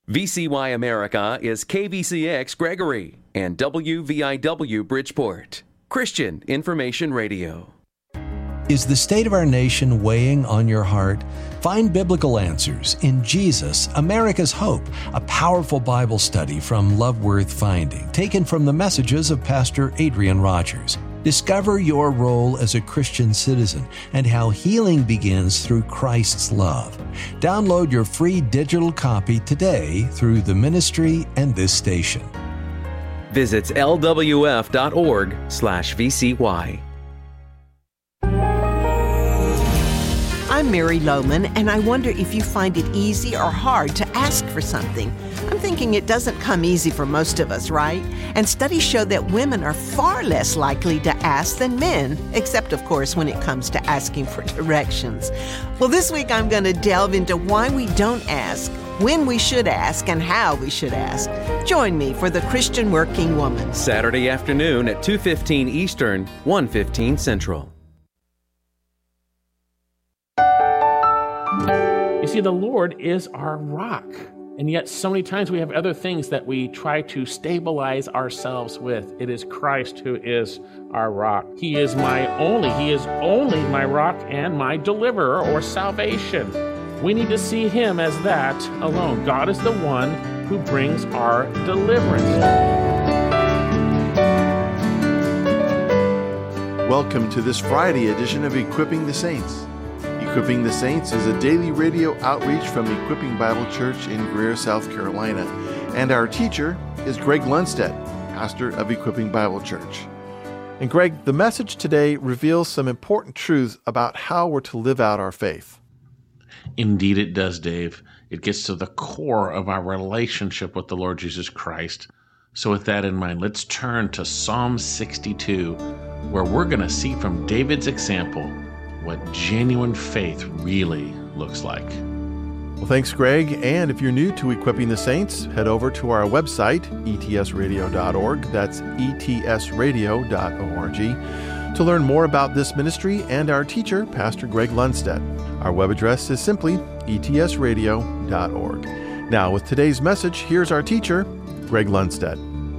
VCY America is KVCX Gregory and WVIW Bridgeport. Christian Information Radio. Is the state of our nation weighing on your heart? Find biblical answers in Jesus, America's Hope, a powerful Bible study from Love Worth Finding, taken from the messages of Pastor Adrian Rogers. Discover your role as a Christian citizen and how healing begins through Christ's love. Download your free digital copy today through the ministry and this station. Visit lwf.org/VCY. I'm Mary Lohman, and I wonder if you find it easy or hard to ask for something. I'm thinking it doesn't come easy for most of us, right? And studies show that women are far less likely to ask than men, except, of course, when it comes to asking for directions. Well, this week I'm going to delve into why we don't ask, when we should ask, and how we should ask. Join me for The Christian Working Woman. Saturday afternoon at 2:15 Eastern, 1:15 Central. You see, the Lord is our rock. And yet so many times we have other things that we try to stabilize ourselves with. It is Christ who is our rock. He is only my rock and my deliverer or salvation. We need to see Him as that alone. God is the one who brings our deliverance. Welcome to this Friday edition of Equipping the Saints. Equipping the Saints is a daily radio outreach from Equipping Bible Church in Greer, South Carolina. And our teacher is Greg Lundstedt, pastor of Equipping Bible Church. And Greg, the message today reveals some important truths about how we're to live out our faith. Indeed it does, Dave. It gets to the core of our relationship with the Lord Jesus Christ. So with that in mind, let's turn to Psalm 62, where we're going to see from David's example what genuine faith really looks like. Well, thanks, Greg. And if you're new to Equipping the Saints, head over to our website, etsradio.org. That's etsradio.org, to learn more about this ministry and our teacher, Pastor Greg Lundstedt. Our web address is simply etsradio.org. Now, with today's message, here's our teacher, Greg Lundstedt.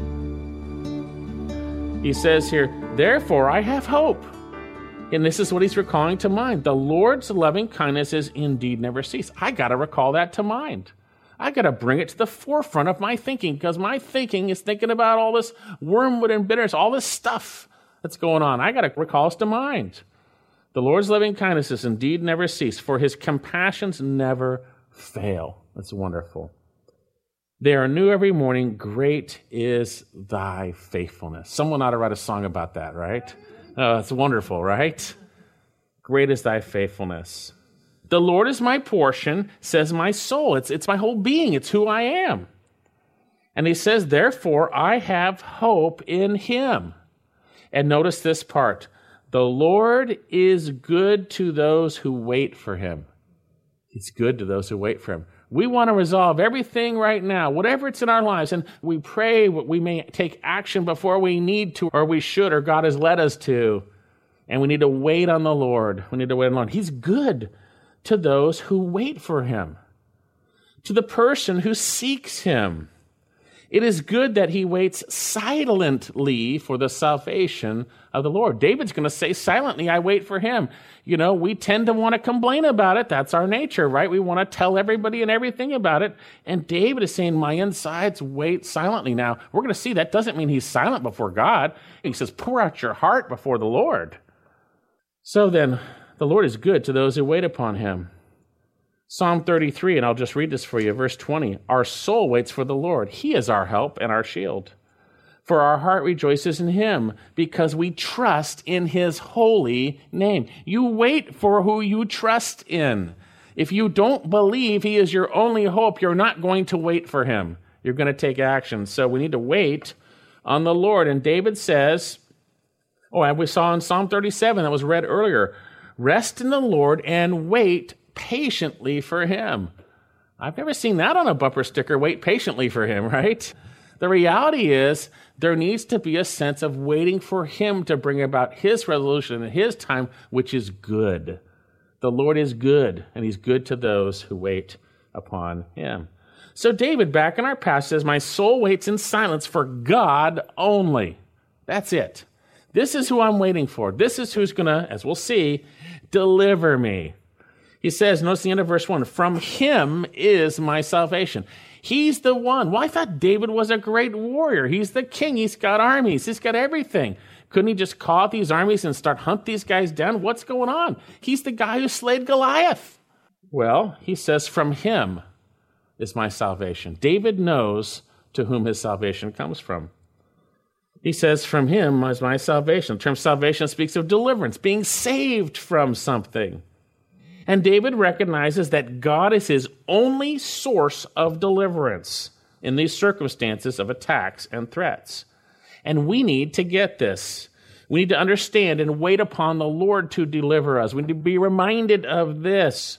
He says here, "Therefore I have hope." And this is what he's recalling to mind. The Lord's loving kindnesses indeed never cease. I got to recall that to mind. I got to bring it to the forefront of my thinking, because my thinking is thinking about all this wormwood and bitterness, all this stuff that's going on. I got to recall this to mind. The Lord's loving kindnesses indeed never cease, for His compassions never fail. That's wonderful. They are new every morning. Great is thy faithfulness. Someone ought to write a song about that, right? Oh, it's wonderful, right? Great is thy faithfulness. The Lord is my portion, says my soul. It's my whole being. It's who I am. And he says, therefore, I have hope in Him. And notice this part. The Lord is good to those who wait for Him. He's good to those who wait for Him. We want to resolve everything right now, whatever it's in our lives, and we pray we may take action before we need to, or we should, or God has led us to, and we need to wait on the Lord. We need to wait on the Lord. He's good to those who wait for Him, to the person who seeks Him. It is good that he waits silently for the salvation of the Lord. David's going to say silently, I wait for Him. You know, we tend to want to complain about it. That's our nature, right? We want to tell everybody and everything about it. And David is saying, my insides wait silently. Now, we're going to see that doesn't mean he's silent before God. He says, pour out your heart before the Lord. So then, the Lord is good to those who wait upon Him. Psalm 33, and I'll just read this for you, verse 20. Our soul waits for the Lord. He is our help and our shield. For our heart rejoices in Him, because we trust in His holy name. You wait for who you trust in. If you don't believe He is your only hope, you're not going to wait for Him. You're going to take action. So we need to wait on the Lord. And David says, and we saw in Psalm 37 that was read earlier, rest in the Lord and wait patiently for Him. I've never seen that on a bumper sticker, wait patiently for Him, right? The reality is there needs to be a sense of waiting for Him to bring about His resolution in His time, which is good. The Lord is good, and He's good to those who wait upon Him. So David, back in our passage, says, my soul waits in silence for God only. That's it. This is who I'm waiting for. This is who's going to, as we'll see, deliver me. He says, notice the end of verse 1, from him is my salvation. He's the one. Well, I thought David was a great warrior. He's the king. He's got armies. He's got everything. Couldn't he just call out these armies and start hunt these guys down? What's going on? He's the guy who slayed Goliath. Well, he says, from him is my salvation. David knows to whom his salvation comes from. He says, from him is my salvation. The term salvation speaks of deliverance, being saved from something. And David recognizes that God is his only source of deliverance in these circumstances of attacks and threats. And we need to get this. We need to understand and wait upon the Lord to deliver us. We need to be reminded of this.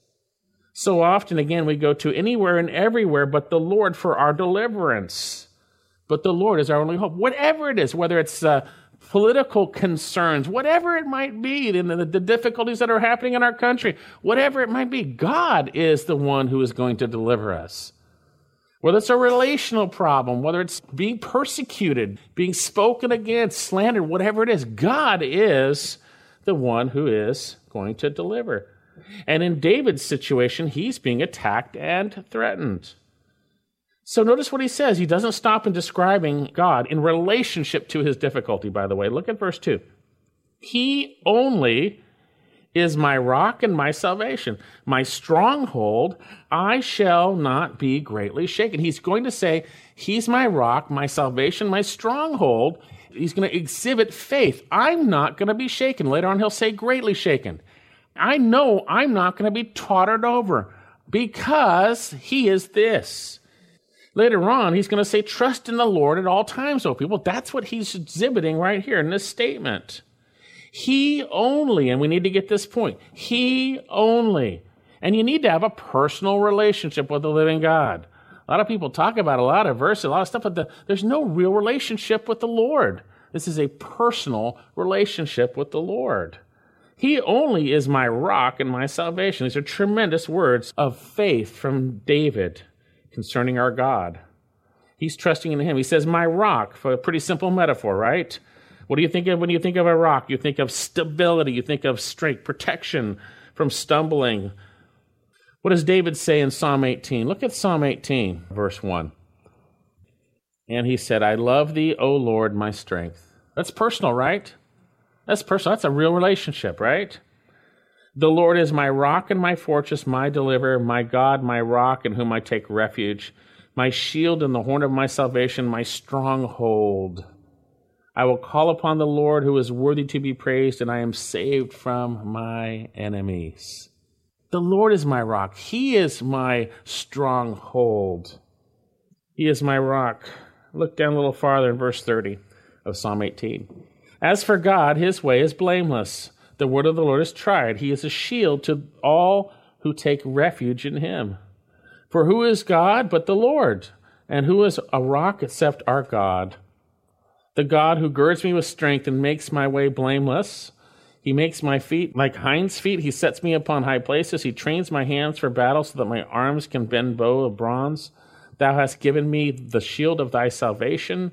So often, again, we go to anywhere and everywhere but the Lord for our deliverance. But the Lord is our only hope. Whatever it is, whether it's political concerns, whatever it might be, the difficulties that are happening in our country, whatever it might be, God is the one who is going to deliver us. Whether it's a relational problem, whether it's being persecuted, being spoken against, slandered, whatever it is, God is the one who is going to deliver. And in David's situation, he's being attacked and threatened. So notice what he says. He doesn't stop in describing God in relationship to his difficulty, by the way. Look at verse 2. He only is my rock and my salvation, my stronghold. I shall not be greatly shaken. He's going to say, he's my rock, my salvation, my stronghold. He's going to exhibit faith. I'm not going to be shaken. Later on, he'll say greatly shaken. I know I'm not going to be tottered over because he is this. Later on, he's going to say, trust in the Lord at all times, O people. That's what he's exhibiting right here in this statement. He only, and we need to get this point, he only. And you need to have a personal relationship with the living God. A lot of people talk about a lot of verses, a lot of stuff, but there's no real relationship with the Lord. This is a personal relationship with the Lord. He only is my rock and my salvation. These are tremendous words of faith from David concerning our God. He's trusting in him. He says, my rock, for a pretty simple metaphor, right? What do you think of when you think of a rock? You think of stability. You think of strength, protection from stumbling. What does David say in Psalm 18? Look at Psalm 18, verse 1. And he said, I love thee, O Lord, my strength. That's personal, right? That's personal. That's a real relationship, right? The Lord is my rock and my fortress, my deliverer, my God, my rock in whom I take refuge, my shield and the horn of my salvation, my stronghold. I will call upon the Lord who is worthy to be praised, and I am saved from my enemies. The Lord is my rock. He is my stronghold. He is my rock. Look down a little farther in verse 30 of Psalm 18. As for God, his way is blameless. The word of the Lord is tried. He is a shield to all who take refuge in him. For who is God but the Lord? And who is a rock except our God? The God who girds me with strength and makes my way blameless. He makes my feet like hinds' feet. He sets me upon high places. He trains my hands for battle so that my arms can bend bow of bronze. Thou hast given me the shield of thy salvation,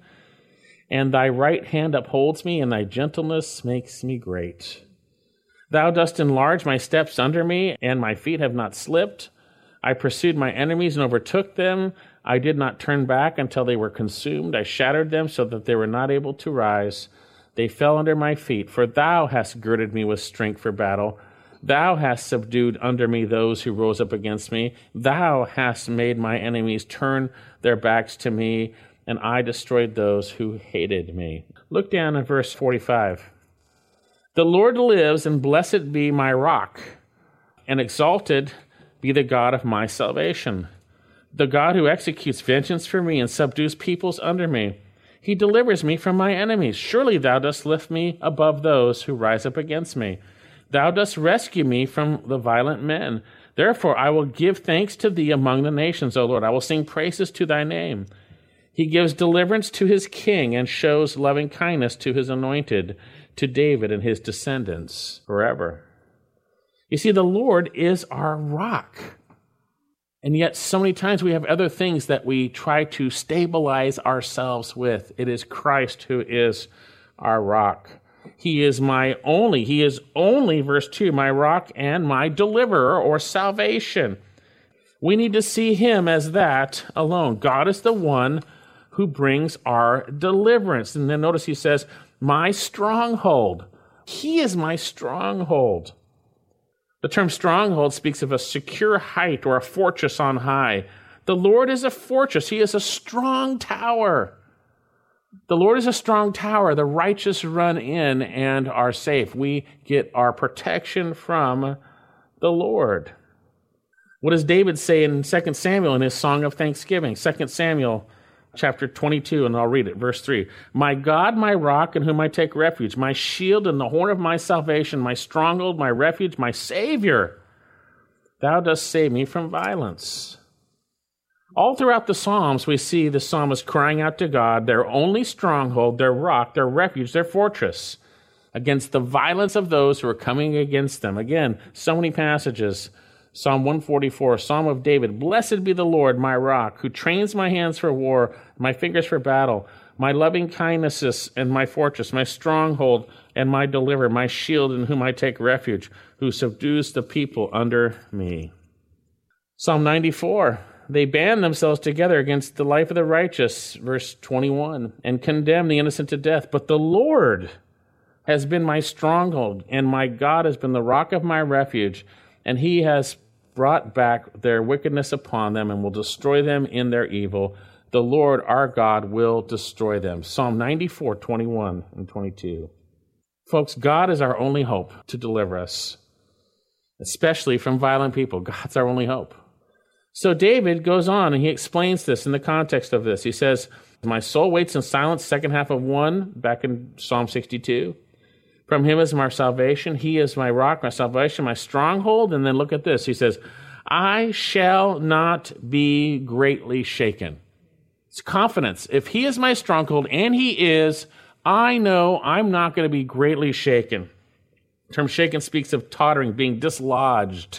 and thy right hand upholds me, and thy gentleness makes me great. Thou dost enlarge my steps under me, and my feet have not slipped. I pursued my enemies and overtook them. I did not turn back until they were consumed. I shattered them so that they were not able to rise. They fell under my feet, for thou hast girded me with strength for battle. Thou hast subdued under me those who rose up against me. Thou hast made my enemies turn their backs to me, and I destroyed those who hated me. Look down at verse 45. The Lord lives, and blessed be my rock, and exalted be the God of my salvation. The God who executes vengeance for me and subdues peoples under me. He delivers me from my enemies. Surely thou dost lift me above those who rise up against me. Thou dost rescue me from the violent men. Therefore I will give thanks to thee among the nations, O Lord. I will sing praises to thy name. He gives deliverance to his king and shows loving kindness to his anointed, to David and his descendants forever. You see, the Lord is our rock. And yet so many times we have other things that we try to stabilize ourselves with. It is Christ who is our rock. He is only, verse 2, my rock and my deliverer or salvation. We need to see him as that alone. God is the one who brings our deliverance. And then notice he says, my stronghold. He is my stronghold. The term stronghold speaks of a secure height or a fortress on high. The Lord is a fortress. He is a strong tower. The Lord is a strong tower. The righteous run in and are safe. We get our protection from the Lord. What does David say in 2 Samuel in his song of thanksgiving? 2 Samuel chapter 22, and I'll read it, verse 3. My God, my rock, in whom I take refuge, my shield and the horn of my salvation, my stronghold, my refuge, my Savior. Thou dost save me from violence. All throughout the Psalms, we see the psalmist crying out to God, their only stronghold, their rock, their refuge, their fortress, against the violence of those who are coming against them. Again, so many passages. Psalm 144, Psalm of David, blessed be the Lord, my rock, who trains my hands for war, my fingers for battle, my loving kindnesses and my fortress, my stronghold and my deliverer, my shield in whom I take refuge, who subdues the people under me. Psalm 94, they band themselves together against the life of the righteous, verse 21, and condemn the innocent to death. But the Lord has been my stronghold, and my God has been the rock of my refuge, and he has brought back their wickedness upon them and will destroy them in their evil. The Lord our God will destroy them. Psalm 94, 21 and 22. Folks, God is our only hope to deliver us, especially from violent people. God's our only hope. So David goes on and he explains this in the context of this. He says, my soul waits in silence, second half of 1, back in Psalm 62. From him is my salvation. He is my rock, my salvation, my stronghold. And then look at this. He says, I shall not be greatly shaken. It's confidence. If he is my stronghold, and he is, I know I'm not going to be greatly shaken. The term shaken speaks of tottering, being dislodged.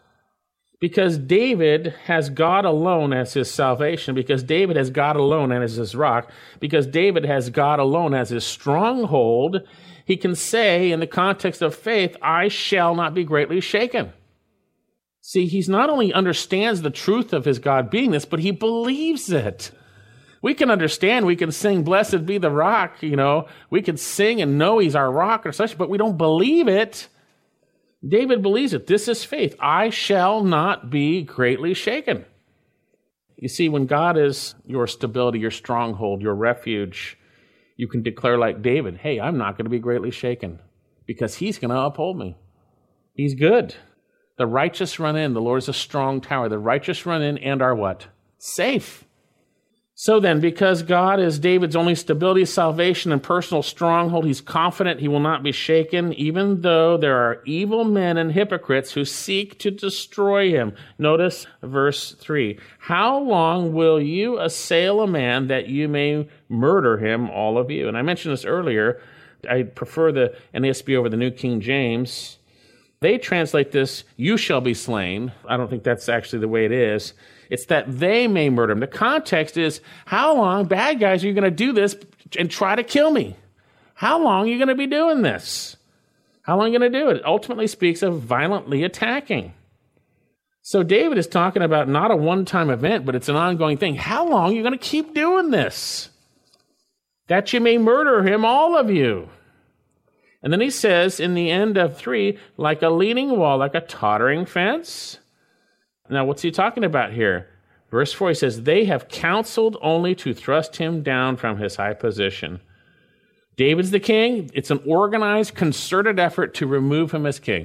Because David has God alone as his salvation, because David has God alone as his rock, because David has God alone as his stronghold, he can say in the context of faith, I shall not be greatly shaken. See, he's not only understands the truth of his God beingness, but he believes it. We can understand, we can sing, blessed be the rock, we can sing and know he's our rock or such, but we don't believe it. David believes it. This is faith. I shall not be greatly shaken. You see, when God is your stability, your stronghold, your refuge, you can declare like David, hey, I'm not going to be greatly shaken because he's going to uphold me. He's good. The righteous run in. The Lord is a strong tower. The righteous run in and are what? Safe. So then, because God is David's only stability, salvation, and personal stronghold, he's confident he will not be shaken, even though there are evil men and hypocrites who seek to destroy him. Notice verse 3. How long will you assail a man that you may murder him, all of you? And I mentioned this earlier. I prefer the NASB over the New King James. They translate this, you shall be slain. I don't think that's actually the way it is. It's that they may murder him. The context is, how long, bad guys, are you going to do this and try to kill me? How long are you going to be doing this? How long are you going to do it? It ultimately speaks of violently attacking. So David is talking about not a one-time event, but it's an ongoing thing. How long are you going to keep doing this? That you may murder him, all of you. And then he says in the end of 3, like a leaning wall, like a tottering fence. Now, what's he talking about here? Verse 4, he says, they have counseled only to thrust him down from his high position. David's the king. It's an organized, concerted effort to remove him as king.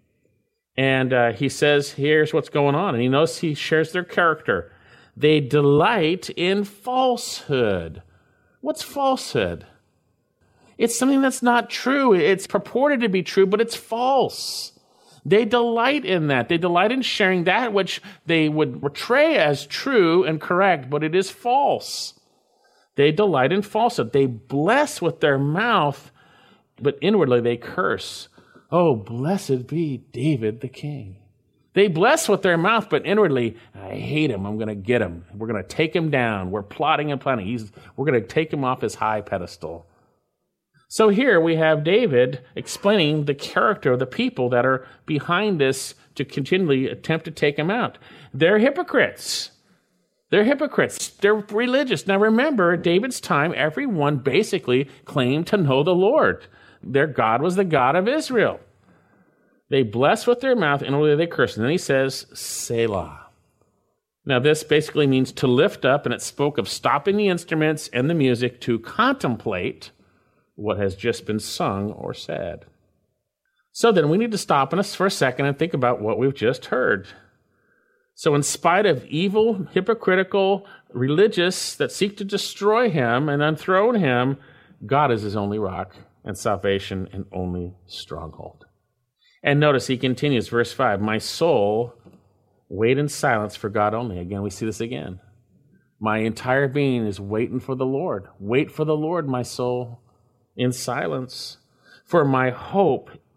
And he says, here's what's going on. And he shares their character. They delight in falsehood. What's falsehood? It's something that's not true. It's purported to be true, but it's false. They delight in that. They delight in sharing that which they would portray as true and correct, but it is false. They delight in falsehood. They bless with their mouth, but inwardly they curse. Oh, blessed be David the king. They bless with their mouth, but inwardly, I hate him. I'm going to get him. We're going to take him down. We're plotting and planning. We're going to take him off his high pedestal. So here we have David explaining the character of the people that are behind this to continually attempt to take him out. They're hypocrites. They're hypocrites. They're religious. Now remember, at David's time, everyone basically claimed to know the Lord. Their God was the God of Israel. They bless with their mouth, inwardly they curse. And then he says, Selah. Now this basically means to lift up, and it spoke of stopping the instruments and the music to contemplate what has just been sung or said. So then we need to stop for a second and think about what we've just heard. So in spite of evil, hypocritical, religious that seek to destroy him and enthrone him, God is his only rock and salvation and only stronghold. And notice he continues, verse 5, my soul, wait in silence for God only. Again, we see this again. My entire being is waiting for the Lord. Wait for the Lord, my soul, in silence. For my hope